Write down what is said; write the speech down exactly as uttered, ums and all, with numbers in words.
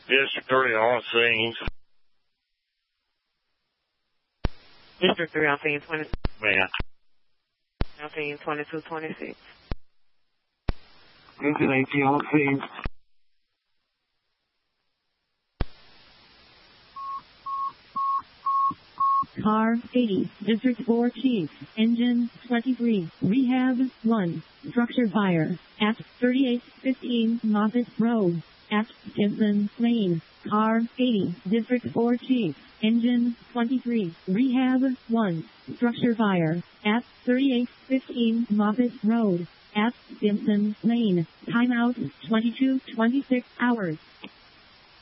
District three on scenes. District three on scene twenty. Man. On scene twenty-two twenty-six. District eighteen on scene. Car eighty, District four Chief, Engine twenty-three, Rehab one, Structure Fire, at thirty-eight fifteen Moffett Road, at Gibson Lane. Car eighty, District four Chief, Engine twenty-three, Rehab one, Structure Fire, at thirty-eight fifteen Moffett Road, at Gibson Lane. Timeout twenty-two twenty-six hours.